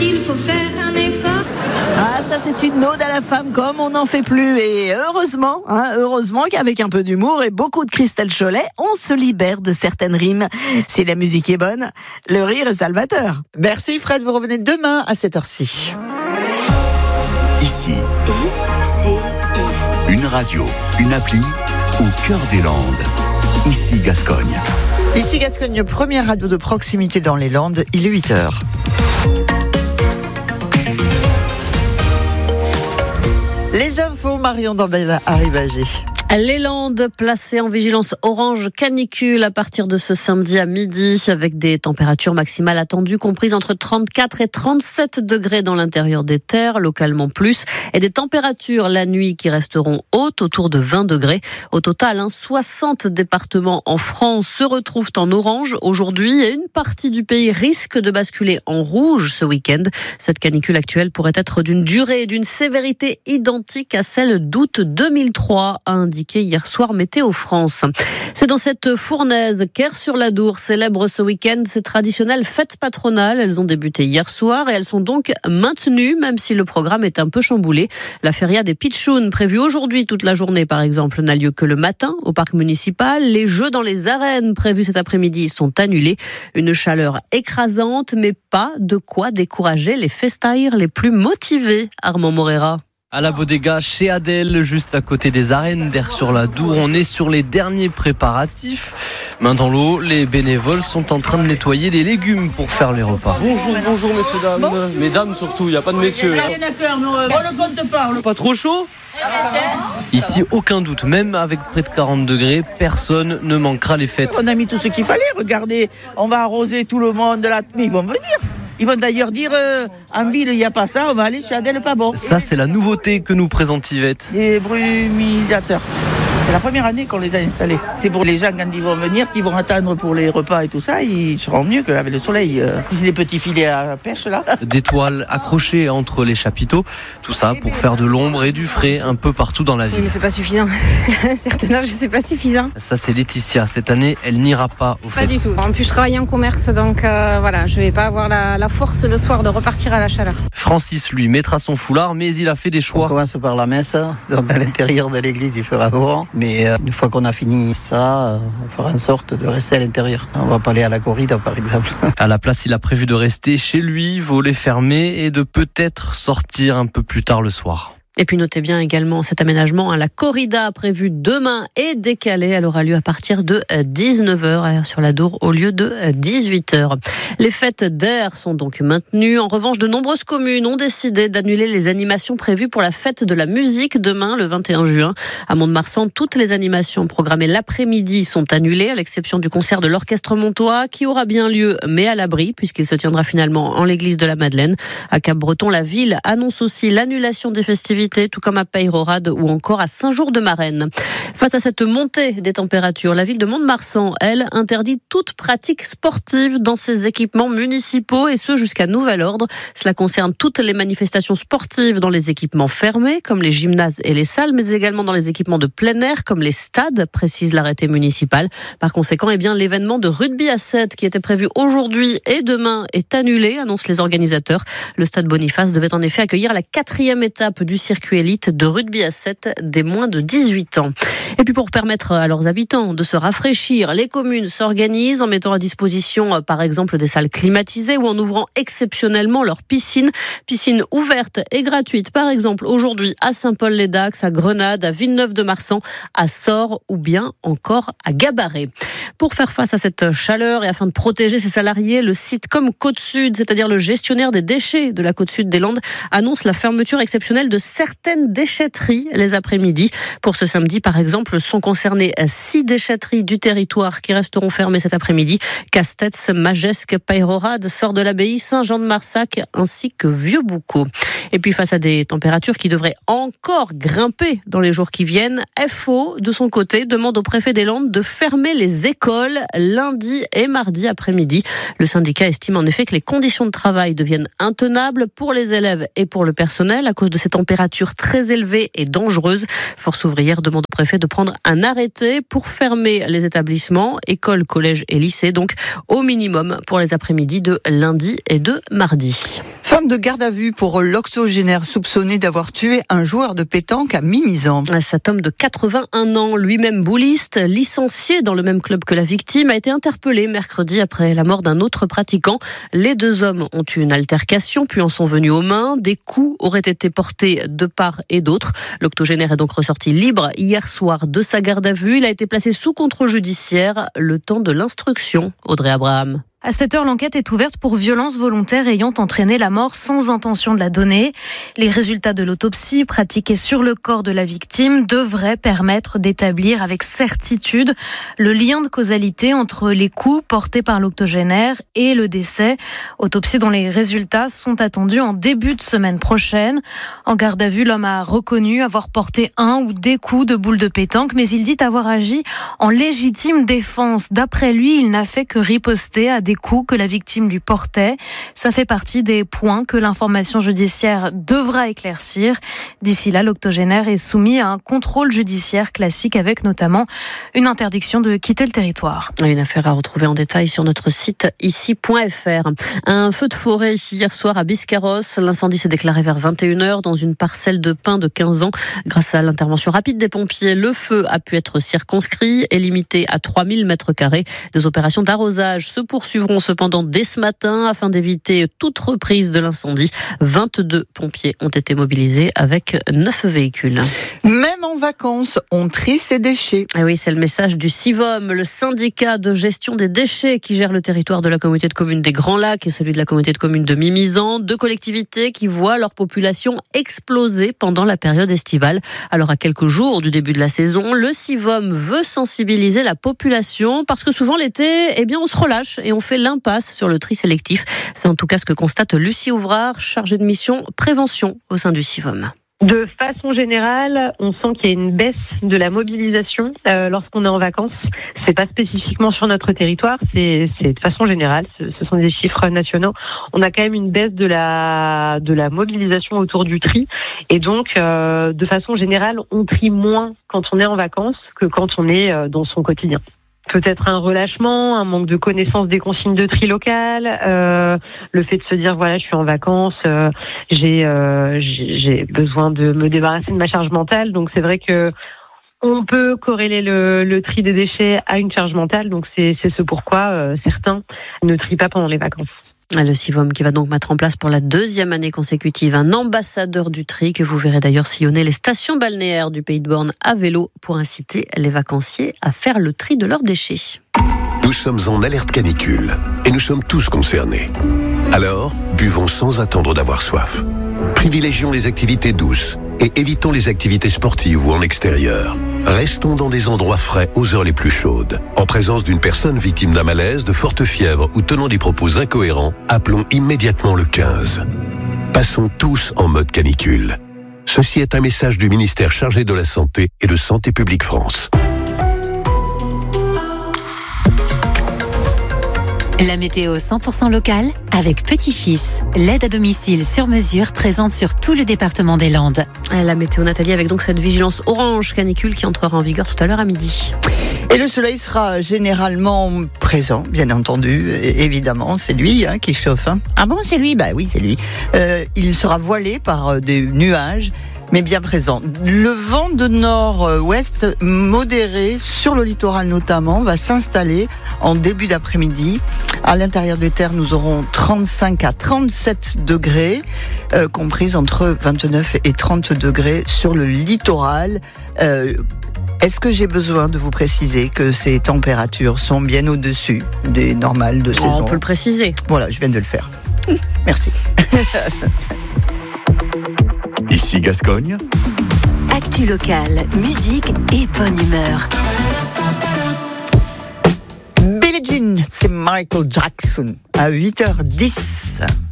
Il faut faire un effort. Ah, ça c'est une ode à la femme comme on n'en fait plus. Et heureusement qu'avec un peu d'humour et beaucoup de Christelle Cholet, on se libère de certaines rimes. Si la musique est bonne, le rire est salvateur. Merci Fred, vous revenez demain à cette heure-ci. Ici, une radio, une appli au cœur des Landes. Ici Gascogne. Ici Gascogne, première radio de proximité dans les Landes, il est 8h. Les infos, Marion Dambel arrive à Gé. Les Landes placées en vigilance orange canicule à partir de ce samedi à midi avec des températures maximales attendues comprises entre 34 et 37 degrés dans l'intérieur des terres, localement plus, et des températures la nuit qui resteront hautes autour de 20 degrés. Au total, 60 départements en France se retrouvent en orange aujourd'hui et une partie du pays risque de basculer en rouge ce week-end. Cette canicule actuelle pourrait être d'une durée et d'une sévérité identiques à celle d'août 2003, a indiqué hier soir Météo France. C'est dans cette fournaise qu'Aire-sur-l'Adour célèbre ce week-end ses traditionnelles fêtes patronales. Elles ont débuté hier soir et elles sont donc maintenues, même si le programme est un peu chamboulé. La feria des Pitchounes, prévue aujourd'hui toute la journée par exemple, n'a lieu que le matin au parc municipal. Les jeux dans les arènes prévus cet après-midi sont annulés. Une chaleur écrasante, mais pas de quoi décourager les festaires les plus motivés. Armand Morera. À la bodega chez Adèle, juste à côté des arènes d'Aire-sur-l'Adour, on est sur les derniers préparatifs. Main dans l'eau, les bénévoles sont en train de nettoyer des légumes pour faire les repas. Bonjour messieurs, dames. Bon. Mesdames surtout, il n'y a pas de messieurs. On le compte pas. Pas trop chaud ? Ici, aucun doute, même avec près de 40 degrés, personne ne manquera les fêtes. On a mis tout ce qu'il fallait, regardez, on va arroser tout le monde, mais ils vont venir. Ils vont d'ailleurs dire, en ville, il n'y a pas ça, on va aller chez Adèle Pabot. Ça, c'est la nouveauté que nous présente Yvette. Des brumisateurs. C'est la première année qu'on les a installés. C'est pour les gens, quand ils vont venir, qui vont attendre pour les repas et tout ça, ils seront mieux qu'avec le soleil. Les petits filets à pêche, là. Des toiles accrochées entre les chapiteaux. Tout ça pour faire de l'ombre et du frais un peu partout dans la ville. Oui, mais c'est pas suffisant. À un certain âge, c'est pas suffisant. Ça, c'est Laetitia. Cette année, elle n'ira pas aux fêtes. Pas du tout. En plus, je travaille en commerce, donc voilà, je vais pas avoir la force le soir de repartir à la chaleur. Francis, lui, mettra son foulard, mais il a fait des choix. On commence par la messe, donc à l'intérieur de l'église, il fera beau. Mais une fois qu'on a fini ça, on fera en sorte de rester à l'intérieur. On va pas aller à la corrida, par exemple. À la place, il a prévu de rester chez lui, volet fermé, et de peut-être sortir un peu plus tard le soir. Et puis notez bien également cet aménagement, la corrida prévue demain est décalée. Elle aura lieu à partir de 19h à Aire-sur-l'Adour au lieu de 18h. Les fêtes d'Aire sont donc maintenues. En revanche, de nombreuses communes ont décidé d'annuler les animations prévues pour la fête de la musique demain, le 21 juin. À Mont-de-Marsan, toutes les animations programmées l'après-midi sont annulées, à l'exception du concert de l'Orchestre Montois, qui aura bien lieu, mais à l'abri, puisqu'il se tiendra finalement en l'église de la Madeleine. À Cap-Breton, la ville annonce aussi l'annulation des festivités, tout comme à Peyrehorade ou encore à Saint-Jour-de-Marenne. Face à cette montée des températures, la ville de Mont-de-Marsan, elle, interdit toute pratique sportive dans ses équipements municipaux et ce jusqu'à nouvel ordre. Cela concerne toutes les manifestations sportives dans les équipements fermés, comme les gymnases et les salles, mais également dans les équipements de plein air, comme les stades, précise l'arrêté municipal. Par conséquent, l'événement de rugby à 7 qui était prévu aujourd'hui et demain est annulé, annoncent les organisateurs. Le stade Boniface devait en effet accueillir la 4e étape du circuit élite de rugby à 7 des moins de 18 ans. Et puis pour permettre à leurs habitants de se rafraîchir, les communes s'organisent en mettant à disposition par exemple des salles climatisées ou en ouvrant exceptionnellement leurs piscines. Piscines ouvertes et gratuites par exemple aujourd'hui à Saint-Paul-les-Dax, à Grenade, à Villeneuve-de-Marsan, à Sort ou bien encore à Gabarret. Pour faire face à cette chaleur et afin de protéger ses salariés, le site Comme Côte-Sud, c'est-à-dire le gestionnaire des déchets de la Côte-Sud des Landes, annonce la fermeture exceptionnelle de certaines déchetteries les après-midi. Pour ce samedi, par exemple, sont concernées 6 déchetteries du territoire qui resteront fermées cet après-midi. Castets, Magesque, Peyrehorade, Sort de l'Abbaye, Saint-Jean-de-Marsac ainsi que Vieux-Boucau. Et puis face à des températures qui devraient encore grimper dans les jours qui viennent, FO, de son côté, demande au préfet des Landes de fermer les écoles lundi et mardi après-midi. Le syndicat estime en effet que les conditions de travail deviennent intenables pour les élèves et pour le personnel à cause de ces températures très élevées et dangereuses. Force ouvrière demande au préfet de prendre un arrêté pour fermer les établissements, écoles, collèges et lycées, donc au minimum pour les après-midi de lundi et de mardi. Femme de garde à vue pour l'octogénaire soupçonné d'avoir tué un joueur de pétanque à Mimizan. Cet homme de 81 ans, lui-même bouliste, licencié dans le même club que la victime, a été interpellé mercredi après la mort d'un autre pratiquant. Les deux hommes ont eu une altercation, puis en sont venus aux mains. Des coups auraient été portés de part et d'autre. L'octogénaire est donc ressorti libre hier soir de sa garde à vue. Il a été placé sous contrôle judiciaire le temps de l'instruction. Audrey Abraham. À 7h, l'enquête est ouverte pour violence volontaire ayant entraîné la mort sans intention de la donner. Les résultats de l'autopsie pratiquée sur le corps de la victime devraient permettre d'établir avec certitude le lien de causalité entre les coups portés par l'octogénaire et le décès. Autopsie dont les résultats sont attendus en début de semaine prochaine. En garde à vue, l'homme a reconnu avoir porté un ou des coups de boule de pétanque, mais il dit avoir agi en légitime défense. D'après lui, il n'a fait que riposter à des coups que la victime lui portait. Ça fait partie des points que l'information judiciaire devra éclaircir. D'ici là, l'octogénaire est soumis à un contrôle judiciaire classique avec notamment une interdiction de quitter le territoire. Une affaire à retrouver en détail sur notre site ici.fr. Un feu de forêt hier soir à Biscarrosse. L'incendie s'est déclaré vers 21h dans une parcelle de pins de 15 ans. Grâce à l'intervention rapide des pompiers, le feu a pu être circonscrit et limité à 3000 m². Des opérations d'arrosage se poursuivront cependant dès ce matin afin d'éviter toute reprise de l'incendie. 22 pompiers ont été mobilisés avec 9 véhicules. Même en vacances, on trie ses déchets. Et oui, c'est le message du CIVOM, le syndicat de gestion des déchets qui gère le territoire de la communauté de communes des Grands Lacs et celui de la communauté de communes de Mimizan. Deux collectivités qui voient leur population exploser pendant la période estivale. Alors à quelques jours du début de la saison, le CIVOM veut sensibiliser la population parce que souvent l'été, on se relâche et on fait l'impasse sur le tri sélectif. C'est en tout cas ce que constate Lucie Ouvrard, chargée de mission prévention au sein du CIVOM. De façon générale, on sent qu'il y a une baisse de la mobilisation lorsqu'on est en vacances. C'est pas spécifiquement sur notre territoire, c'est de façon générale. Ce sont des chiffres nationaux. On a quand même une baisse de la mobilisation autour du tri, et donc de façon générale, on trie moins quand on est en vacances que quand on est dans son quotidien. Peut-être un relâchement, un manque de connaissance des consignes de tri locales, le fait de se dire voilà, je suis en vacances, j'ai besoin de me débarrasser de ma charge mentale. Donc c'est vrai que on peut corréler le tri des déchets à une charge mentale. Donc c'est ce pourquoi certains ne trient pas pendant les vacances. Le CIVOM qui va donc mettre en place pour la 2e année consécutive un ambassadeur du tri que vous verrez d'ailleurs sillonner les stations balnéaires du Pays de Born à vélo pour inciter les vacanciers à faire le tri de leurs déchets. Nous sommes en alerte canicule et nous sommes tous concernés. Alors, buvons sans attendre d'avoir soif. Privilégions les activités douces et évitons les activités sportives ou en extérieur. Restons dans des endroits frais aux heures les plus chaudes. En présence d'une personne victime d'un malaise, de forte fièvre ou tenant des propos incohérents, appelons immédiatement le 15. Passons tous en mode canicule. Ceci est un message du ministère chargé de la Santé et de Santé publique France. La météo 100% locale avec Petit-Fils, l'aide à domicile sur mesure présente sur tout le département des Landes. La météo Nathalie avec donc cette vigilance orange canicule qui entrera en vigueur tout à l'heure à midi. Et le soleil sera généralement présent, bien entendu, évidemment, c'est lui qui chauffe. Ah bon, c'est lui ? Bah oui, c'est lui. Il sera voilé par des nuages, mais bien présent. Le vent de nord-ouest modéré, sur le littoral notamment, va s'installer en début d'après-midi. À l'intérieur des terres, nous aurons 35 à 37 degrés, comprises entre 29 et 30 degrés sur le littoral. Est-ce que j'ai besoin de vous préciser que ces températures sont bien au-dessus des normales de saison ? On peut le préciser. Voilà, je viens de le faire. Merci. Ici Gascogne. Actu locale, musique et bonne humeur. Billie Jean, c'est Michael Jackson à 8h10.